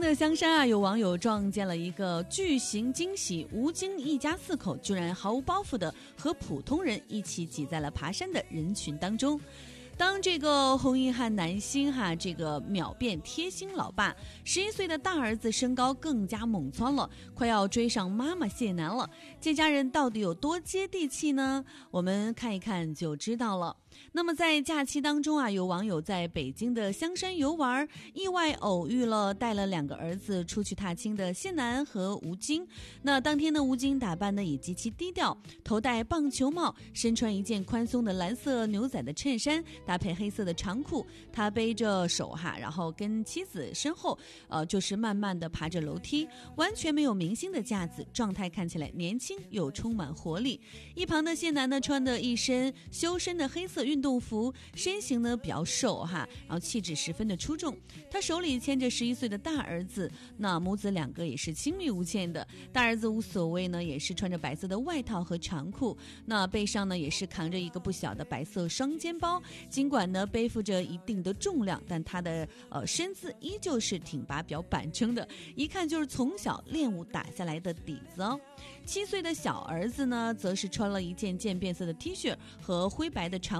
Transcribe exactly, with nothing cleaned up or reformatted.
的香山啊，有网友撞见了一个巨型惊喜，吴京一家四口居然毫无包袱的和普通人一起挤在了爬山的人群当中。当这个红衣汉男星哈，这个秒变贴心老爸，十一岁的大儿子身高更加猛蹿了，快要追上妈妈谢楠了。这家人到底有多接地气呢？我们看一看就知道了。那么在假期当中啊，有网友在北京的香山游玩，意外偶遇了带了两个儿子出去踏青的谢楠和吴京。那当天的吴京打扮呢也极其低调，头戴棒球帽，身穿一件宽松的蓝色牛仔的衬衫，搭配黑色的长裤，他背着手哈，然后跟妻子身后，呃，就是慢慢的爬着楼梯，完全没有明星的架子，状态看起来年轻又充满活力。一旁的谢楠呢，穿的一身修身的黑色运动服，身形呢比较瘦哈，然后气质十分的出众。他手里牵着十一岁的大儿子，那母子两个也是亲密无间的。大儿子无所谓呢，也是穿着白色的外套和长裤，那背上呢也是扛着一个不小的白色双肩包。尽管呢背负着一定的重量，但他的呃身姿依旧是挺拔比较板正的，一看就是从小练武打下来的底子哦。七岁的小儿子呢，则是穿了一件渐变色的 T 恤和灰白的长